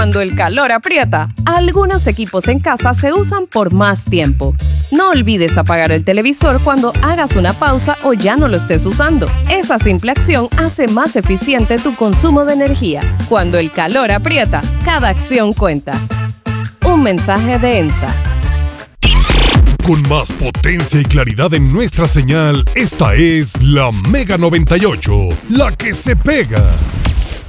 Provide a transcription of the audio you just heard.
Cuando el calor aprieta, algunos equipos en casa se usan por más tiempo. No olvides apagar el televisor cuando hagas una pausa o ya no lo estés usando. Esa simple acción hace más eficiente tu consumo de energía. Cuando el calor aprieta, cada acción cuenta. Un mensaje de ENSA. Con más potencia y claridad en nuestra señal, esta es la Mega 98, la que se pega.